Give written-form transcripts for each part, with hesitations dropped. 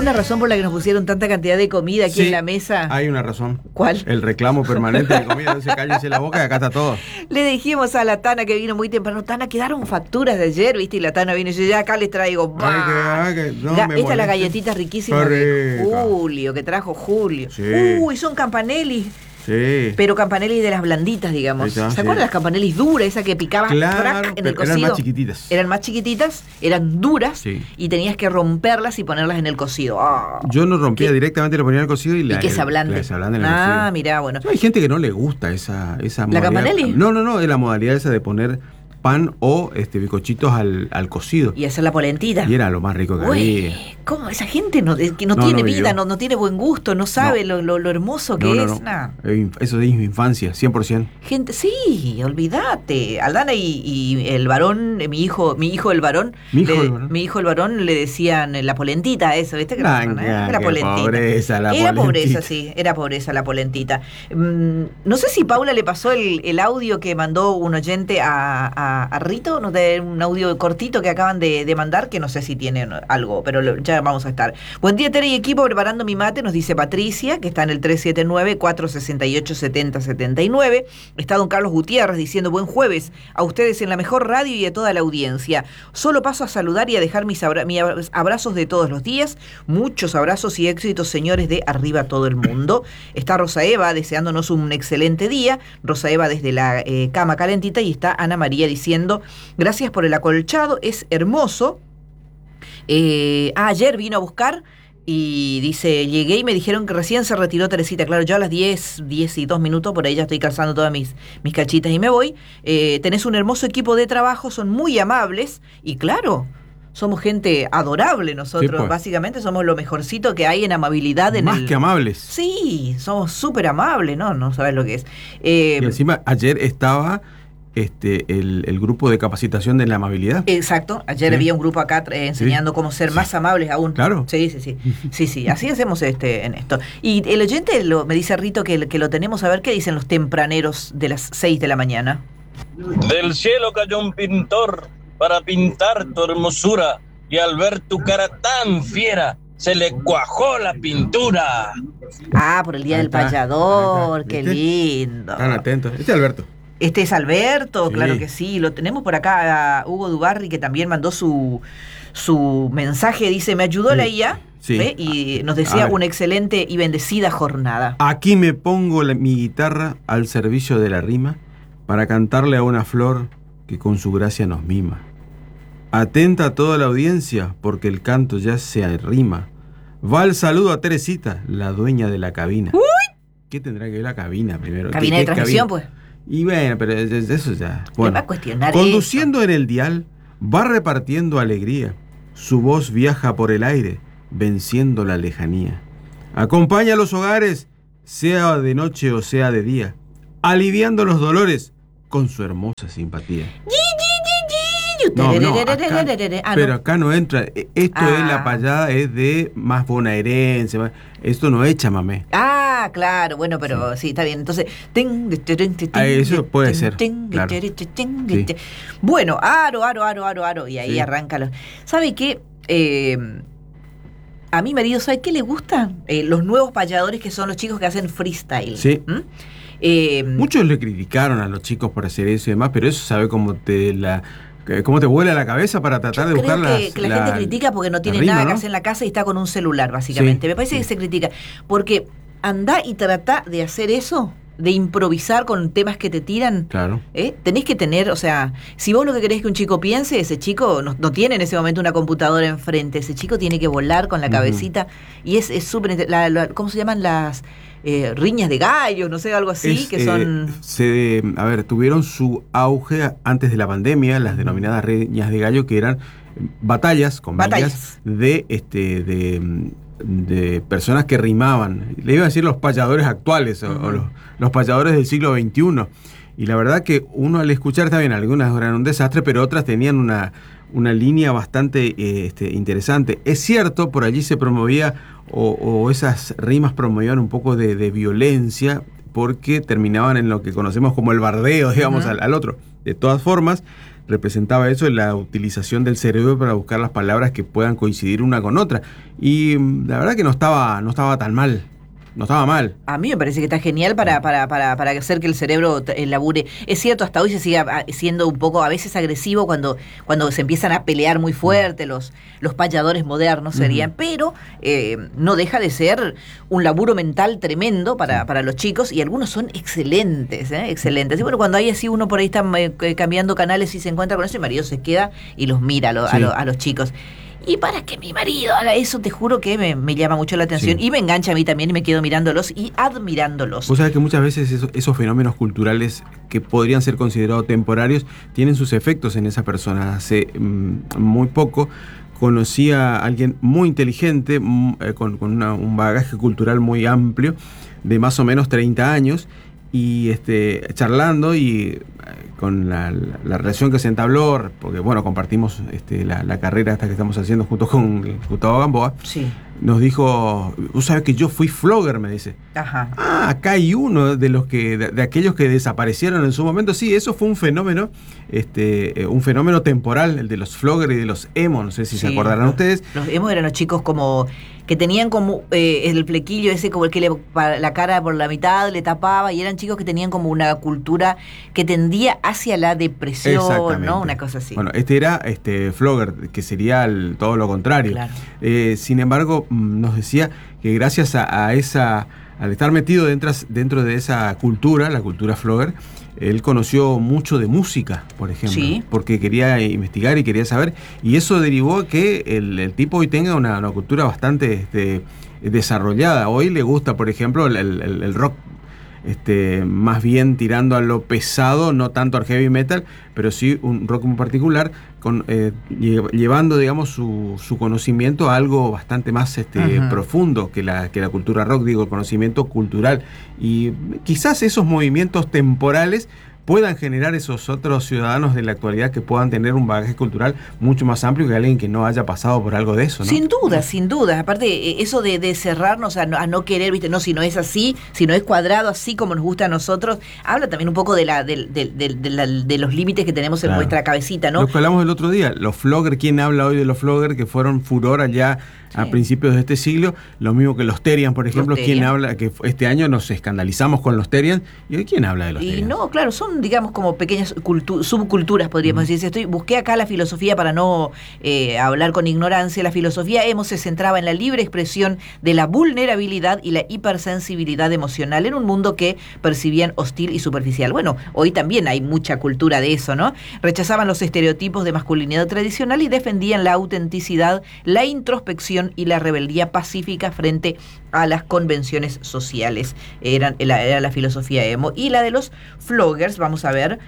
alguna razón por la que nos pusieron tanta cantidad de comida aquí en la mesa? Hay una razón. ¿Cuál? El reclamo permanente de comida. Entonces cállense la boca y acá está todo. Le dijimos a la Tana que vino muy temprano, Tana, quedaron facturas de ayer, ¿viste? Y la Tana vino y yo ya acá les traigo. Esta es la galletita riquísima de Julio, que trajo Julio. Sí. Uy, son Campanelli. Sí. Pero Campanelli de las blanditas, digamos. ¿Se acuerdan de las Campanelli duras, esa que picaba en el cocido? Eran más chiquititas. Eran más chiquititas, eran duras, sí. Y tenías que romperlas y ponerlas en el cocido. Oh, yo no rompía directamente, lo ponía en el cocido y que se ablande. En el cocido. Mirá, bueno. Hay gente que no le gusta esa ¿La modalidad. Campanelli? No, es la modalidad esa de poner pan o bizcochitos al cocido. Y hacer la polentita. Y era lo más rico que había. ¿Cómo? Esa gente que no tiene vida, no tiene buen gusto, no sabe lo hermoso que es. No. Eso es mi infancia, 100%. Gente, sí, olvídate. Aldana y el varón, mi hijo el varón. Mi hijo el varón le decían la polentita, eso, ¿viste? Era polentita. Era pobreza la polentita. No sé si Paula le pasó el audio que mandó un oyente a Rito, un audio cortito que acaban de mandar, que no sé si tiene algo, pero ya vamos a estar. Buen día, Tere y equipo, preparando mi mate, nos dice Patricia, que está en el 379-468-7079. Está don Carlos Gutiérrez diciendo buen jueves a ustedes en la mejor radio y a toda la audiencia. Solo paso a saludar y a dejar mis abrazos de todos los días. Muchos abrazos y éxitos, señores de Arriba Todo el Mundo. Está Rosa Eva deseándonos un excelente día. Rosa Eva desde la cama calentita, y está Ana María diciendo gracias por el acolchado, es hermoso. Ayer vino a buscar y dice, llegué y me dijeron que recién se retiró Teresita. Claro, yo a las 10 y 2 minutos, por ahí ya estoy calzando todas mis cachitas y me voy. Tenés un hermoso equipo de trabajo, son muy amables y claro, somos gente adorable nosotros, sí, pues. Básicamente somos lo mejorcito que hay en amabilidad. Más que amables. Sí, somos súper amables, no sabes lo que es. Y encima ayer estaba el grupo de capacitación de la amabilidad. Exacto, ayer había un grupo acá enseñando cómo ser más amables aún. Claro. Sí, así hacemos en esto. Y el oyente me dice Rito que lo tenemos, a ver qué dicen los tempraneros de las 6 de la mañana. Del cielo cayó un pintor para pintar tu hermosura, y al ver tu cara tan fiera se le cuajó la pintura. Por el día del payador, qué lindo. Están atentos. Alberto. Este es Alberto, sí. Claro que sí. Lo tenemos por acá a Hugo Dubarri, que también mandó su mensaje. Dice, me ayudó la IA, sí. Y nos decía una excelente y bendecida jornada. Aquí me pongo mi guitarra al servicio de la rima para cantarle a una flor que con su gracia nos mima. Atenta a toda la audiencia, porque el canto ya se rima. Va el saludo a Teresita, la dueña de la cabina. ¡Uy! ¿Qué tendrá que ver la cabina primero? Cabina de transmisión, pues. Y bueno, pero eso ya. Bueno, va a cuestionar conduciendo eso. En el dial, va repartiendo alegría. Su voz viaja por el aire, venciendo la lejanía. Acompaña a los hogares, sea de noche o sea de día, aliviando los dolores con su hermosa simpatía. Pero acá no entra. Esto es la payada, es de más bonaerense. Esto no es chamamé. Claro, bueno, pero sí, está bien. Entonces, eso puede ser. Claro. Sí. Bueno, aro. Y ahí arranca. ¿Sabe qué? A mi marido, ¿sabe qué le gustan? Los nuevos payadores, que son los chicos que hacen freestyle. Sí. Muchos le criticaron a los chicos por hacer eso y demás, pero eso sabe cómo te vuela la cabeza para tratar de buscar que la gente critica porque no tiene nada que hacer en la casa y está con un celular, básicamente. Me parece que se critica. Porque andá y tratá de hacer eso, de improvisar con temas que te tiran. Claro. Tenés que tener, o sea, si vos lo que querés que un chico piense, ese chico no tiene en ese momento una computadora enfrente. Ese chico tiene que volar con la cabecita. Y es súper... ¿Cómo se llaman las...? Riñas de gallos, no sé, algo así, que son... tuvieron su auge antes de la pandemia, las denominadas riñas de gallo, que eran batallas de personas que rimaban. Le iba a decir los payadores actuales, o los payadores del siglo XXI. Y la verdad que uno al escuchar, está bien, algunas eran un desastre, pero otras tenían una línea bastante interesante. Es cierto, por allí se promovía, o esas rimas promovían un poco de violencia, porque terminaban en lo que conocemos como el bardeo, digamos, al otro. De todas formas, representaba eso en la utilización del cerebro para buscar las palabras que puedan coincidir una con otra. Y la verdad que no estaba tan mal. No estaba mal. A mí me parece que está genial para hacer que el cerebro labure. Es cierto, hasta hoy se sigue siendo un poco a veces agresivo cuando se empiezan a pelear muy fuerte, los payadores modernos serían, pero no deja de ser un laburo mental tremendo para los chicos, y algunos son excelentes, excelentes. Y bueno, cuando hay así uno por ahí está cambiando canales y se encuentra con eso, el marido se queda y los mira a los chicos. Y para que mi marido haga eso, te juro que me llama mucho la atención, y me engancha a mí también, y me quedo mirándolos y admirándolos. Vos sabés que muchas veces esos fenómenos culturales que podrían ser considerados temporarios tienen sus efectos en esa persona. Hace muy poco conocí a alguien muy inteligente, con un bagaje cultural muy amplio, de más o menos 30 años, y charlando y con la relación que se entabló, porque bueno, compartimos la carrera esta que estamos haciendo junto con Gustavo Gamboa. Sí. Nos dijo, vos sabés que yo fui flogger, me dice. Ajá. Acá hay uno de los de aquellos que desaparecieron en su momento. Sí, eso fue un fenómeno temporal, el de los flogger y de los emo, no sé si se acordarán ustedes. Los emo eran los chicos como que tenían como el flequillo ese, como el que la cara por la mitad le tapaba, y eran chicos que tenían como una cultura que tendía hacia la depresión, ¿no? Una cosa así. Bueno, era flogger, que sería todo lo contrario. Claro. Sin embargo, nos decía que gracias a esa, al estar metido dentro de esa cultura, la cultura flogger, él conoció mucho de música, por ejemplo, porque quería investigar y quería saber, y eso derivó a que el tipo hoy tenga una cultura bastante desarrollada. Hoy le gusta, por ejemplo, el rock, más bien tirando a lo pesado, no tanto al heavy metal, pero sí un rock en particular, llevando, digamos, su conocimiento a algo bastante más profundo que la cultura rock, digo, el conocimiento cultural. Y quizás esos movimientos temporales puedan generar esos otros ciudadanos de la actualidad que puedan tener un bagaje cultural mucho más amplio que alguien que no haya pasado por algo de eso, ¿no? Sin duda. Aparte, eso de cerrarnos a no querer, ¿viste? No, si no es así, si no es cuadrado así como nos gusta a nosotros, habla también un poco de los límites que tenemos en nuestra cabecita, ¿no? Lo que hablamos el otro día, los flogger, ¿quién habla hoy de los flogger que fueron furor allá a principios de este siglo? Lo mismo que los Terian, por ejemplo. ¿Quién habla? Que este año nos escandalizamos con los Terian, y hoy ¿quién habla de los Terian? Y no, claro, son, digamos, como pequeñas subculturas, podríamos decir. Busqué acá la filosofía para no hablar con ignorancia. La filosofía emo se centraba en la libre expresión de la vulnerabilidad y la hipersensibilidad emocional en un mundo que percibían hostil y superficial. Bueno, hoy también hay mucha cultura de eso, ¿no? Rechazaban los estereotipos de masculinidad tradicional y defendían la autenticidad, la introspección y la rebeldía pacífica frente a las convenciones sociales. Era la filosofía emo. Y la de los floggers, vamos a ver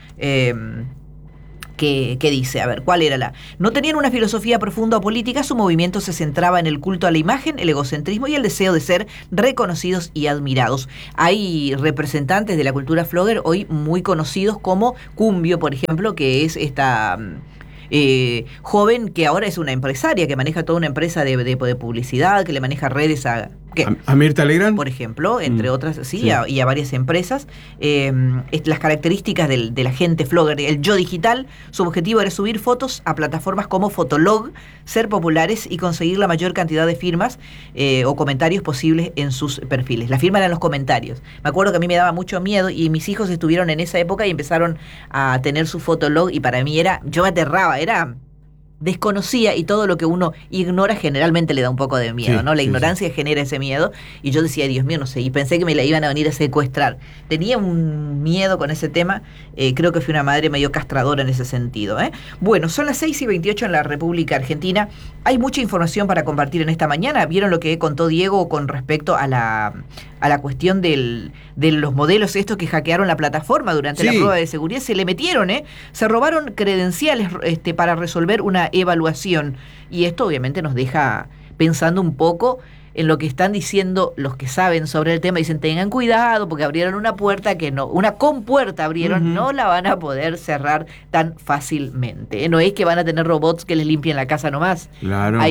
qué dice. A ver, ¿cuál era no tenían una filosofía profunda o política, su movimiento se centraba en el culto a la imagen, el egocentrismo y el deseo de ser reconocidos y admirados. Hay representantes de la cultura flogger hoy muy conocidos como Cumbio, por ejemplo, que es esta joven que ahora es una empresaria, que maneja toda una empresa de publicidad, que le maneja redes a Mirta Legrand, por ejemplo, entre otras, y a varias empresas. Las características de la gente flogger, el yo digital, su objetivo era subir fotos a plataformas como Fotolog, ser populares y conseguir la mayor cantidad de firmas o comentarios posibles en sus perfiles. La firma eran los comentarios. Me acuerdo que a mí me daba mucho miedo, y mis hijos estuvieron en esa época y empezaron a tener su Fotolog, y para mí yo me aterraba, desconocía, y todo lo que uno ignora generalmente le da un poco de miedo, ¿no? La ignorancia genera ese miedo, y yo decía, Dios mío, no sé, y pensé que me la iban a venir a secuestrar. Tenía un miedo con ese tema. Creo que fui una madre medio castradora en ese sentido, Bueno, son las 6:28 en la República Argentina. Hay mucha información para compartir en esta mañana. ¿Vieron lo que contó Diego con respecto a la cuestión de los modelos estos que hackearon la plataforma durante la prueba de seguridad? Se le metieron, se robaron credenciales para resolver una evaluación, y esto obviamente nos deja pensando un poco en lo que están diciendo los que saben sobre el tema. Dicen, tengan cuidado porque abrieron una puerta una compuerta abrieron, no la van a poder cerrar tan fácilmente. No es que van a tener robots que les limpien la casa nomás. Claro. Hay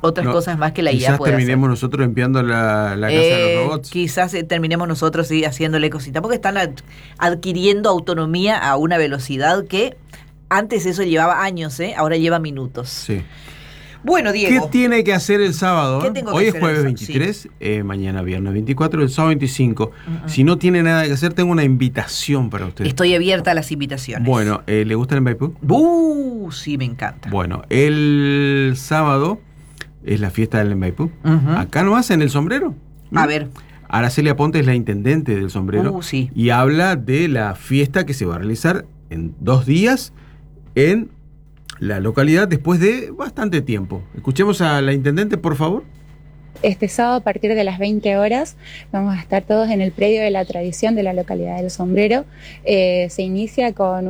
otras cosas más que la IA quizás puede terminemos hacer. nosotros limpiando la casa de los robots. Quizás terminemos nosotros haciéndole cositas, porque están adquiriendo autonomía a una velocidad que antes eso llevaba años, ahora lleva minutos. Sí. Bueno, Diego. ¿Qué tiene que hacer el sábado? ¿Qué tengo que Hoy es hacer jueves el 23, mañana viernes 24, el sábado 25. Si no tiene nada que hacer, tengo una invitación para usted. Estoy abierta a las invitaciones. Bueno, ¿le gusta el Mbaipú? Sí, me encanta. Bueno, el sábado es la fiesta del Mbaipú. Acá nomás en El Sombrero. A ver. Araceli Aponte es la intendente del Sombrero. Sí. Y habla de la fiesta que se va a realizar en 2 días en la localidad después de bastante tiempo. Escuchemos a la intendente, por favor. Este sábado a partir de las 20 horas vamos a estar todos en el predio de la tradición de la localidad del Sombrero. Se inicia con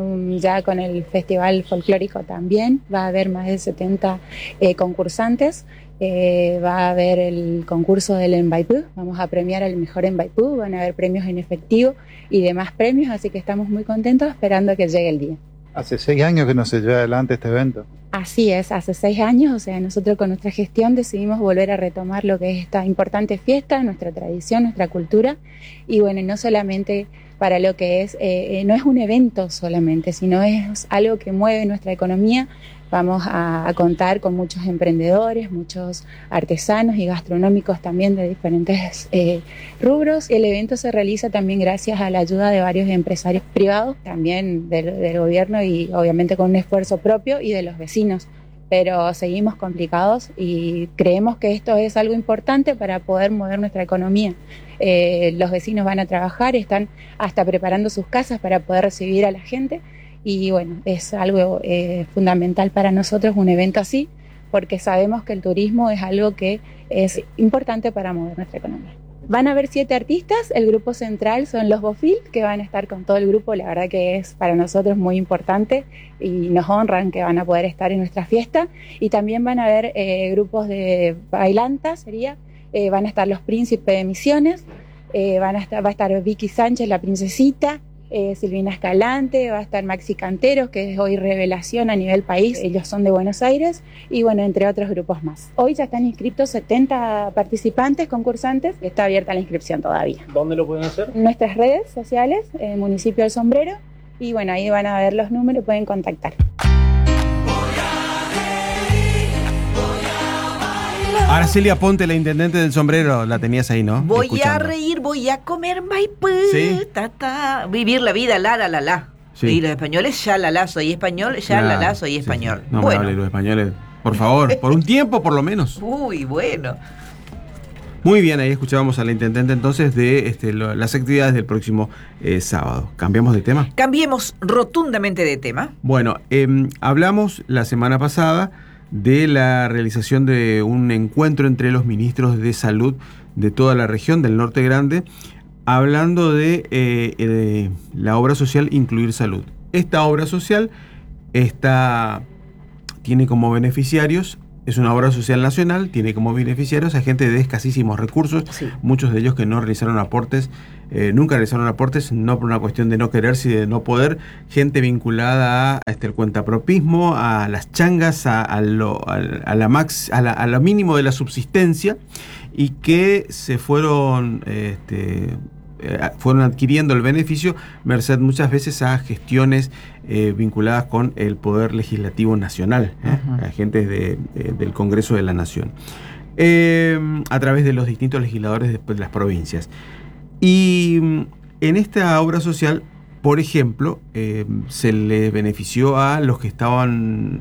el festival folclórico también. Va a haber más de 70 concursantes. Va a haber el concurso del Mbaipú. Vamos a premiar al mejor Mbaipú. Van a haber premios en efectivo y demás premios, así que estamos muy contentos esperando que llegue el día. Hace 6 años que no se lleva adelante este evento. Así es, hace 6 años, o sea, nosotros con nuestra gestión decidimos volver a retomar lo que es esta importante fiesta, nuestra tradición, nuestra cultura, y bueno, no solamente para lo que es, no es un evento solamente, sino es algo que mueve nuestra economía. Vamos a contar con muchos emprendedores, muchos artesanos y gastronómicos también de diferentes rubros. El evento se realiza también gracias a la ayuda de varios empresarios privados, también del gobierno y obviamente con un esfuerzo propio y de los vecinos. Pero seguimos complicados y creemos que esto es algo importante para poder mover nuestra economía. Los vecinos van a trabajar, están hasta preparando sus casas para poder recibir a la gente. Y bueno, es algo fundamental para nosotros un evento así, porque sabemos que el turismo es algo que es importante para mover nuestra economía. Van a haber 7 artistas, el grupo central son los Bofil, que van a estar con todo el grupo, la verdad que es para nosotros muy importante y nos honran que van a poder estar en nuestra fiesta. Y también van a haber grupos de bailantas, van a estar los Príncipes de Misiones, va a estar Vicky Sánchez, la princesita, Silvina Escalante, va a estar Maxi Canteros, que es hoy revelación a nivel país, ellos son de Buenos Aires, y bueno, entre otros grupos más. Hoy ya están inscritos 70 participantes, concursantes, está abierta la inscripción todavía. ¿Dónde lo pueden hacer? En nuestras redes sociales, Municipio del Sombrero, y bueno, ahí van a ver los números, pueden contactar. Araceli Aponte, la intendente del Sombrero, la tenías ahí, ¿no? Voy Escuchando. a reír, voy a comer Mbaipú. Sí. Vivir la vida, la. Sí. Y los españoles, ya, soy español, soy español. Sí. No bueno. me hable los españoles, por favor, por un tiempo por lo menos. Uy, bueno. Muy bien, ahí escuchábamos a la intendente entonces de las actividades del próximo sábado. ¿Cambiamos de tema? Cambiemos rotundamente de tema. Bueno, hablamos la semana pasada de la realización de un encuentro entre los ministros de salud de toda la región del Norte Grande, hablando de la obra social Incluir Salud. Esta obra social tiene como beneficiarios, es una obra social nacional, tiene como beneficiarios a gente de escasísimos recursos, sí. Muchos de ellos que no realizaron aportes, nunca realizaron aportes, no por una cuestión de no querer, sino de no poder, gente vinculada a el cuentapropismo, a las changas, a lo mínimo de la subsistencia, y que se fueron adquiriendo el beneficio merced muchas veces a gestiones vinculadas con el Poder Legislativo Nacional, agentes del Congreso de la Nación, a través de los distintos legisladores de las provincias. Y en esta obra social, por ejemplo, se le benefició a los que están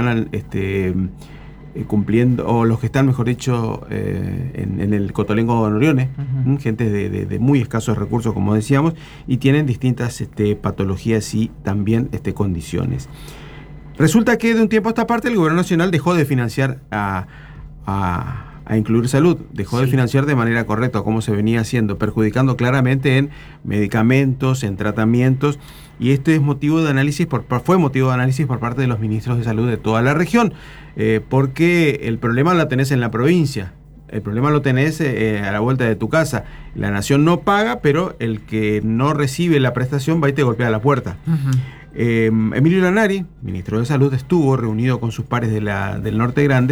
cumpliendo, o los que están, mejor dicho, en el Cotolengo de Norione, gente de muy escasos recursos, como decíamos, y tienen distintas patologías y también condiciones. Resulta que de un tiempo a esta parte el Gobierno Nacional dejó de financiar a Incluir Salud, dejó de financiar de manera correcta como se venía haciendo, perjudicando claramente en medicamentos, en tratamientos, y este es motivo de análisis fue motivo de análisis por parte de los ministros de salud de toda la región, porque el problema lo tenés en la provincia, el problema lo tenés a la vuelta de tu casa. La nación no paga, pero el que no recibe la prestación va y te golpea la puerta. Emilio Lanari, ministro de Salud, estuvo reunido con sus pares del Norte Grande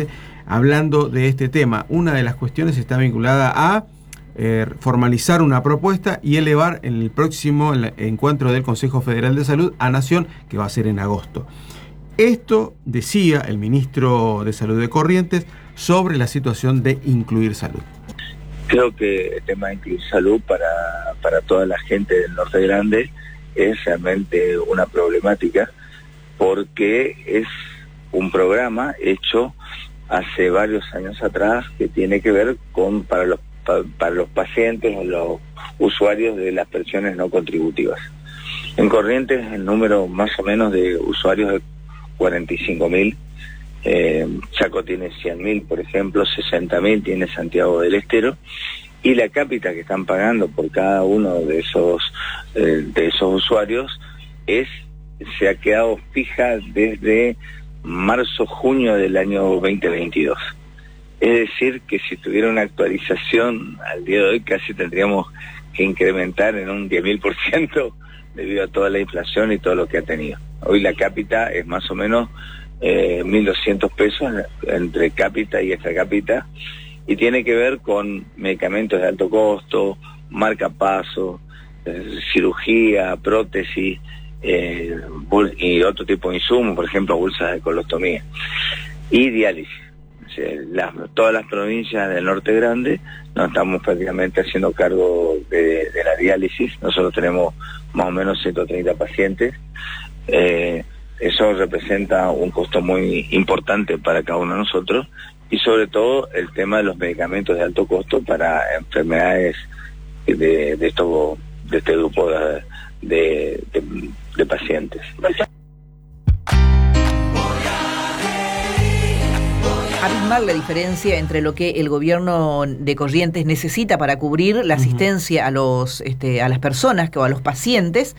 hablando de este tema. Una de las cuestiones está vinculada a formalizar una propuesta y elevar en el próximo encuentro del Consejo Federal de Salud a Nación, que va a ser en agosto. Esto decía el ministro de Salud de Corrientes sobre la situación de incluir salud. Creo que el tema de incluir salud para toda la gente del Norte Grande es realmente una problemática, porque es un programa hecho hace varios años atrás que tiene que ver con para los pacientes o los usuarios de las pensiones no contributivas. En Corrientes el número más o menos de usuarios es 45.000, Chaco tiene 100.000, por ejemplo, 60.000 tiene Santiago del Estero, y la cápita que están pagando por cada uno de esos usuarios se ha quedado fija desde marzo-junio del año 2022. Es decir, que si tuviera una actualización al día de hoy casi tendríamos que incrementar en un 10.000% debido a toda la inflación y todo lo que ha tenido. Hoy la cápita es más o menos 1.200 pesos entre cápita y extra cápita, y tiene que ver con medicamentos de alto costo, marcapasos, cirugía, prótesis y otro tipo de insumos, por ejemplo bolsas de colostomía y diálisis. Todas las provincias del Norte Grande nos estamos prácticamente haciendo cargo de la diálisis. Nosotros tenemos más o menos 130 pacientes. Eso representa un costo muy importante para cada uno de nosotros, y sobre todo el tema de los medicamentos de alto costo para enfermedades de este grupo de pacientes. Abismal la diferencia entre lo que el gobierno de Corrientes necesita para cubrir la asistencia a las personas o a los pacientes,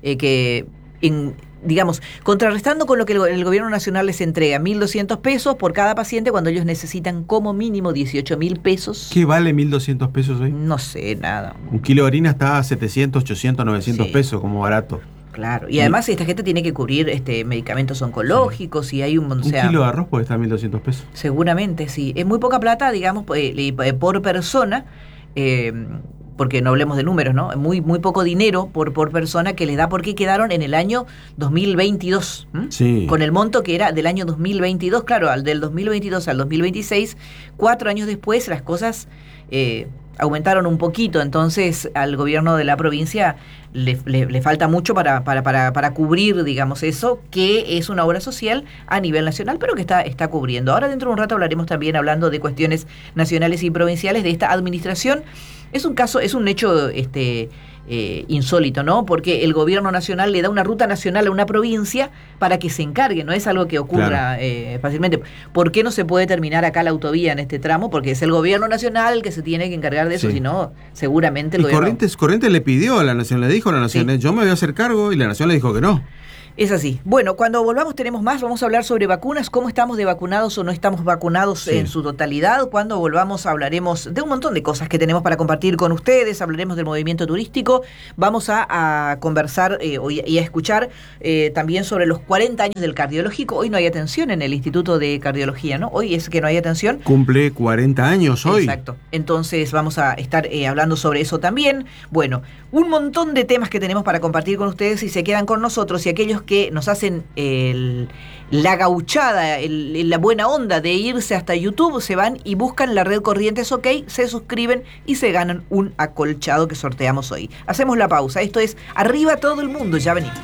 digamos, contrarrestando con lo que el gobierno nacional les entrega, 1.200 pesos por cada paciente, cuando ellos necesitan como mínimo 18.000 pesos. ¿Qué vale 1.200 pesos hoy? No sé, nada. Un kilo de harina está a 700, 800, 900 pesos como barato. Claro, y además esta gente tiene que cubrir medicamentos oncológicos, y hay un kilo de arroz puede estar 1.200 pesos. Seguramente, sí. Es muy poca plata, digamos, por persona, porque no hablemos de números, ¿no? Muy poco dinero por persona que les da, porque quedaron en el año 2022, sí, con el monto que era del año 2022, claro, del 2022 al 2026, 4 años después las cosas aumentaron un poquito, entonces al gobierno de la provincia le falta mucho para cubrir, digamos, eso, que es una obra social a nivel nacional, pero que está cubriendo. Ahora dentro de un rato hablaremos también, hablando de cuestiones nacionales y provinciales, de esta administración. Es un hecho insólito, ¿no? Porque el gobierno nacional le da una ruta nacional a una provincia para que se encargue, no es algo que ocurra fácilmente. ¿Por qué no se puede terminar acá la autovía en este tramo? Porque es el gobierno nacional el que se tiene que encargar de eso, si no, seguramente el gobierno... Corrientes le pidió a la Nación, le dijo a la Nación, yo me voy a hacer cargo, y la Nación le dijo que no. Es así. Bueno, cuando volvamos tenemos más, vamos a hablar sobre vacunas, cómo estamos de vacunados o no estamos vacunados en su totalidad. Cuando volvamos hablaremos de un montón de cosas que tenemos para compartir con ustedes, hablaremos del movimiento turístico, vamos a conversar y a escuchar también sobre los 40 años del cardiológico. Hoy no hay atención en el Instituto de Cardiología, ¿no? Hoy es que no hay atención. Cumple 40 años hoy. Exacto. Entonces vamos a estar hablando sobre eso también. Bueno, un montón de temas que tenemos para compartir con ustedes, si se quedan con nosotros, y aquellos que nos hacen la gauchada, la buena onda de irse hasta YouTube, se van y buscan la red Corrientes OK, se suscriben y se ganan un acolchado que sorteamos hoy. Hacemos la pausa. Esto es Arriba Todo el Mundo, ya venimos.